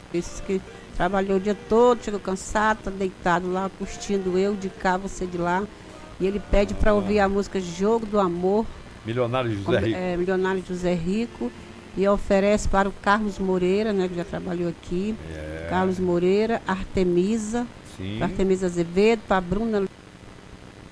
Esses que trabalhou o dia todo, chegou cansado, tá deitado lá, curtindo eu de cá, você de lá. E ele pede para ouvir a música Jogo do Amor, Milionário José Rico. Milionário José Rico. E oferece para o Carlos Moreira, né, que já trabalhou aqui. Carlos Moreira, Artemisa, Sim. para Artemisa Azevedo, para Bruna